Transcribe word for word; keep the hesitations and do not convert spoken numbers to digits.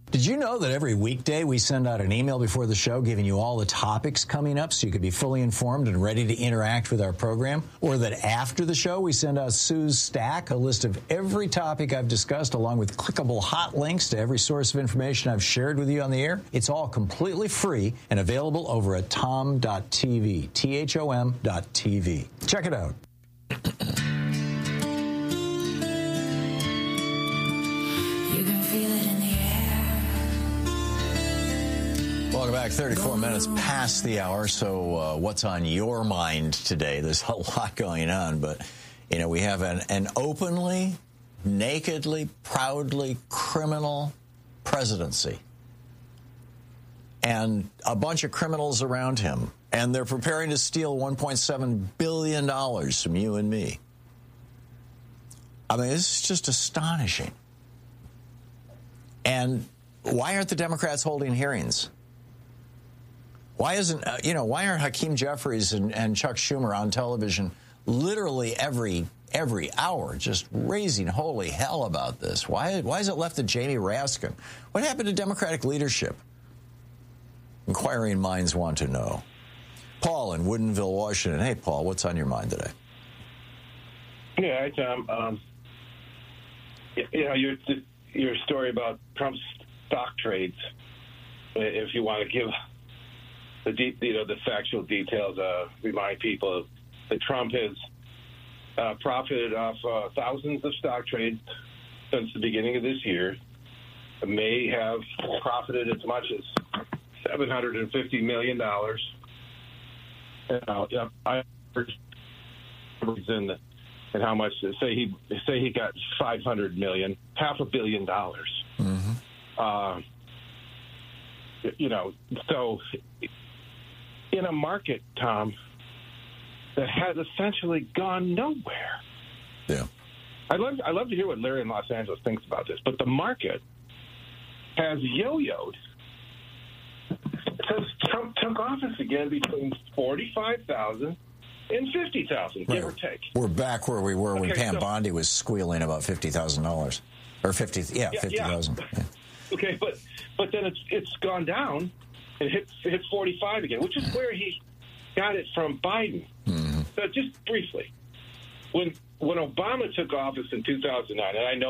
Did you know that every weekday we send out an email before the show giving you all the topics coming up so you could be fully informed and ready to interact with our program? Or that after the show we send out Sue's Stack, a list of every topic I've discussed along with clickable hot links to every source of information I've shared with you on the air? It's all completely free and available over at tom dot t v, T H O M dot T V. Check it out. Welcome back. thirty-four minutes past the hour. So uh, what's on your mind today? There's a lot going on, but, you know, we have an, an openly, nakedly, proudly criminal presidency and a bunch of criminals around him. And they're preparing to steal one point seven billion dollars from you and me. I mean, this is just astonishing. And why aren't the Democrats holding hearings? Why isn't, uh, you know, why aren't Hakeem Jeffries and, and Chuck Schumer on television literally every every hour just raising holy hell about this? Why, why is it left to Jamie Raskin? What happened to Democratic leadership? Inquiring minds want to know. Paul in Woodinville, Washington. Hey, Paul, what's on your mind today? Yeah, hi, Tom. Um, you know, your, your story about Trump's stock trades, if you want to give the de- you know the factual details, uh, remind people that Trump has uh, profited off uh, thousands of stock trades since the beginning of this year. May have profited as much as seven hundred fifty million dollars. Uh, yeah, I heard in and how much say he say he got five hundred million, half a billion dollars. Mm-hmm. Uh, you know, so. In a market, Tom, that has essentially gone nowhere. Yeah, I'd love, I'd love to hear what Larry in Los Angeles thinks about this, but the market has yo-yoed since Trump took office again between forty-five thousand and fifty thousand, give right. or take. We're back where we were when okay, Pam so, Bondi was squealing about fifty thousand dollars. Or fifty, yeah, yeah fifty thousand. Yeah. Yeah. Okay, but but then it's it's gone down. It hits, it hits forty-five again, which is where he got it from Biden. Mm-hmm. So just briefly, when when Obama took office in two thousand nine, and I know